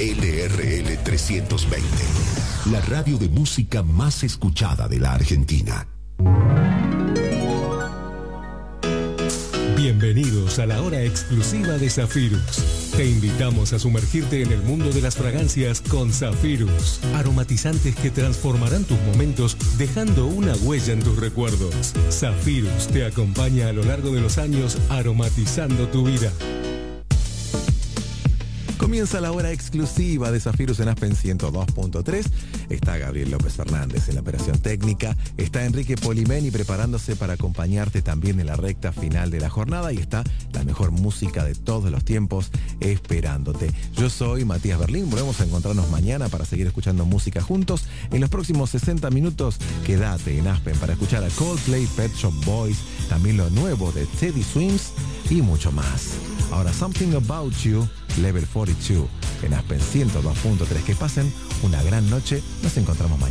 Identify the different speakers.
Speaker 1: LRL 320, la radio de música más escuchada de la Argentina.
Speaker 2: Bienvenidos a la hora exclusiva de Zafirus. Te invitamos a sumergirte en el mundo de las fragancias con Zafirus. Aromatizantes que transformarán tus momentos dejando una huella en tus recuerdos. Zafirus te acompaña a lo largo de los años aromatizando tu vida.
Speaker 3: Comienza la hora exclusiva de Zafirus en Aspen 102.3. Está Gabriel López Fernández en la operación técnica. Está Enrique Polimeni preparándose para acompañarte también en la recta final de la jornada. Y está la mejor música de todos los tiempos esperándote. Yo soy Matías Berlín. Volvemos a encontrarnos mañana para seguir escuchando música juntos. En los próximos 60 minutos, quédate en Aspen para escuchar a Coldplay, Pet Shop Boys, también lo nuevo de Teddy Swims y mucho más. Ahora, Something About You, Level 42, en Aspen 102.3. Que pasen una gran noche. Nos encontramos mañana.